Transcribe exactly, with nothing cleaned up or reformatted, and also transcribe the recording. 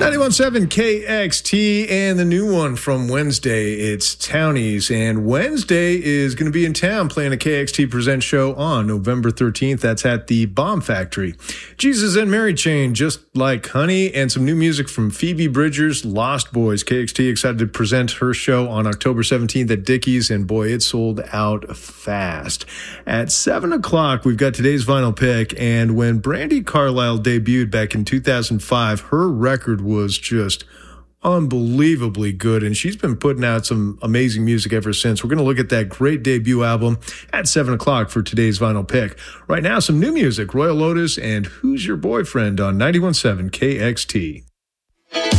ninety-one point seven K X T and the new one from Wednesday, it's Townies. And Wednesday is going to be in town playing a K X T Presents show on November thirteenth. That's at the Bomb Factory. Jesus and Mary Chain, Just Like Honey, and some new music from Phoebe Bridgers, Lost Boys. K X T excited to present her show on October seventeenth at Dickies, and boy, it sold out fast. At seven o'clock, we've got today's vinyl pick, and when Brandi Carlile debuted back in two thousand five, her record was just unbelievably good, and she's been putting out some amazing music ever since. We're going to look at that great debut album at seven o'clock for today's vinyl pick. Right now, some new music, Royal Lotus and Who's Your Boyfriend on ninety-one point seven K X T.